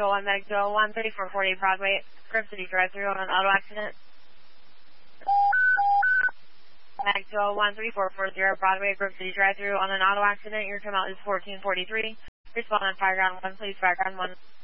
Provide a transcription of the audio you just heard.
201, Medic 201, 3440 Broadway, Grove City drive-thru on an auto accident. Medic 201, 3440 Broadway, Grove City drive-thru on an auto accident. Your time out is 1443. Respond on fire ground 1, please, fire ground 1.